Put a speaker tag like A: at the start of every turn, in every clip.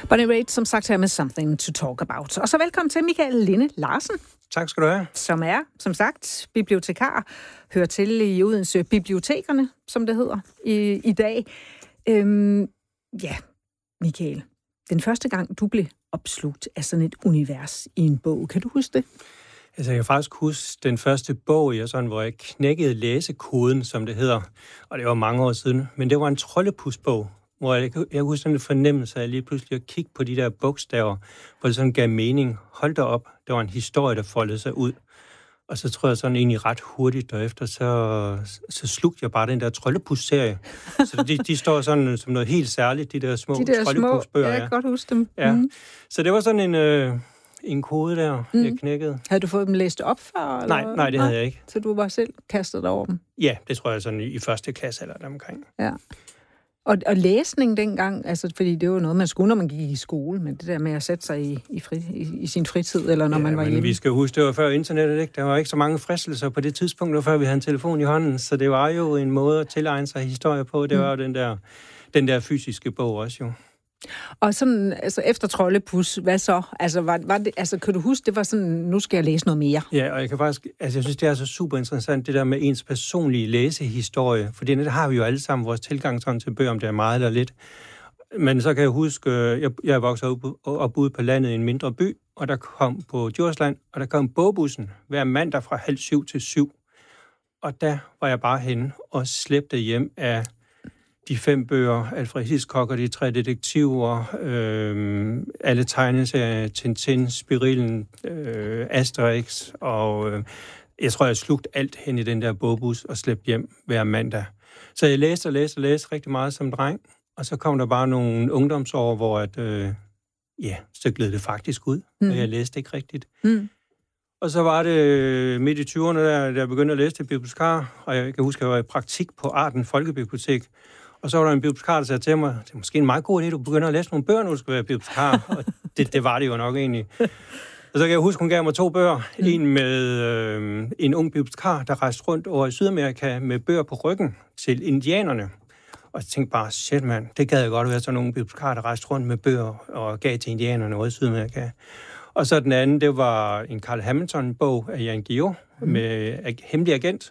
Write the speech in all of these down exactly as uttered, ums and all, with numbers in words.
A: Bonnie Raitt, som sagt her med Something to Talk About. Og så velkommen til Michael Linde Larsen.
B: Tak skal du have.
A: Som er, som sagt, bibliotekar. Hører til i Odense Bibliotekerne, som det hedder i, i dag. Øhm, ja, Michael. Den første gang, du blev opslugt af sådan et univers i en bog. Kan du huske det?
B: Altså, jeg kan faktisk huske den første bog, jeg sådan, hvor jeg knækkede læsekoden, som det hedder. Og det var mange år siden. Men det var en trollepusbog, hvor jeg, jeg husker sådan en fornemmelse af lige pludselig at kigge på de der bogstaver, hvor det sådan gav mening. Hold da op, der var en historie, der foldede sig ud. Og så tror jeg sådan egentlig ret hurtigt derefter, så, så slugte jeg bare den der trollepus-serie. Så de, de står sådan som noget helt særligt, de der små trollepus-bøger.
A: Ja, jeg kan godt huske dem.
B: Ja.
A: Mm.
B: Så det var sådan en, øh, en kode der, mm. jeg knækkede.
A: Havde du fået dem læst op før? Eller?
B: Nej, nej, det havde jeg ikke.
A: Så du var selv kastet over dem?
B: Ja, det tror jeg sådan i, i første klasse eller deromkring.
A: Ja. Og, og læsning dengang, altså, fordi det var noget, man skulle, når man gik i skole, men det der med at sætte sig i, i, fri, i, i sin fritid, eller når ja, man var
B: men
A: hjemme.
B: Vi skal huske, det var før internettet, ikke? Der var ikke så mange fristelser på det tidspunkt, det var før vi havde en telefon i hånden, så det var jo en måde at tilegne sig historie på. Det var mm. den der, den der fysiske bog også jo.
A: Og sådan, altså efter Trollepus, hvad så? Altså, var, var det, altså, kan du huske, det var sådan, nu skal jeg læse noget mere?
B: Ja, og jeg kan faktisk, altså jeg synes, det er så super interessant, det der med ens personlige læsehistorie, for det har vi jo alle sammen vores tilgang sådan til bøger, om det er meget eller lidt. Men så kan jeg huske, jeg, jeg voksede op, op ude på landet i en mindre by, og der kom på Djursland, og der kom bogbussen hver mandag fra halv syv til syv. Og der var jeg bare henne og slæbte hjem af de fem bøger, Alfred Hitchcock og de tre detektiver, øh, alle tegneserier, Tintin, Spirillen, øh, Asterix, og øh, jeg tror, jeg slugte alt hen i den der bogbus og slæbte hjem hver mandag. Så jeg læste og læste og læste rigtig meget som dreng, og så kom der bare nogle ungdomsår, hvor at, øh, ja, så gled det faktisk ud, mm. og jeg læste ikke rigtigt. Mm. Og så var det midt i tyverne, der, der jeg begyndte at læse til bibliotekar, og jeg kan huske, at jeg var i praktik på Arden Folkebibliotek. Og så var der en bibliotekar, der sagde til mig, det er måske en meget god idé, du begynder at læse nogle bøger, når du skal være bibliotekar. Og det, det var det jo nok egentlig. Og så kan jeg huske, hun gav mig to bøger. Mm. En med øh, en ung bibliotekar, der rejste rundt over i Sydamerika med bøger på ryggen til indianerne. Og jeg tænkte bare, shit mand, det gad jeg godt være sådan nogle bibliotekarer, der rejste rundt med bøger og gav til indianerne over i Sydamerika. Og så den anden, det var en Carl Hamilton-bog af Jan Guillou mm. med hemmelig agent.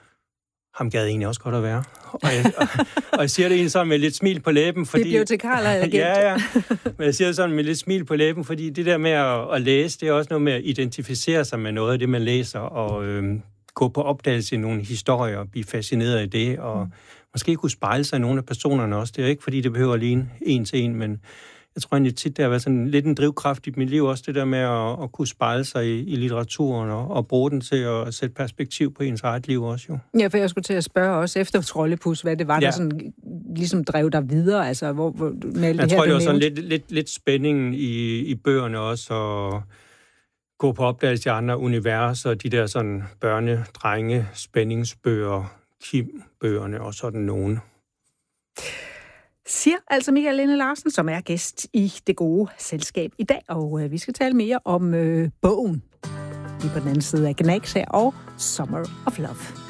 B: Ham gad egentlig også godt at være. Og jeg, og, og jeg siger det egentlig sådan med lidt smil på læben, fordi...
A: Bibliotekar eller agent.
B: Ja, ja. Men jeg siger det sådan med lidt smil på læben, fordi det der med at, at læse, det er også noget med at identificere sig med noget af det, man læser, og øhm, gå på opdagelse i nogle historier, og blive fascineret af det, og mm. måske kunne spejle sig i nogle af personerne også. Det er ikke, fordi det behøver at ligne en til en, men jeg tror egentlig tit, det har været sådan lidt en drivkraft i mit liv også, det der med at, at kunne spejle sig i, i litteraturen og, og bruge den til at sætte perspektiv på ens eget liv også jo.
A: Ja, for jeg skulle til at spørge også efter Trollepus, hvad det var, ja. der sådan, ligesom drev dig videre, altså hvor, hvor med
B: jeg
A: det her,
B: tror, det var sådan
A: nævnt.
B: lidt, lidt, lidt spændingen i, i bøgerne også, og gå på opdagelse i andre universer, de der sådan børne, drenge, spændingsbøger, Kim-bøgerne og sådan nogen.
A: Siger altså Michael Linde Larsen, som er gæst i Det Gode Selskab i dag. Og øh, vi skal tale mere om øh, bogen. Lige på den anden side af Gnags her og Summer of Love.